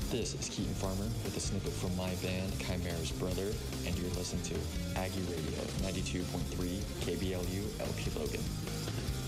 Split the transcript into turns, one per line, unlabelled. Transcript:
This is Keaton Farmer with a snippet from my band, Chimera's Brother, and you're listening to Aggie Radio, 92.3 KBLU LP Logan.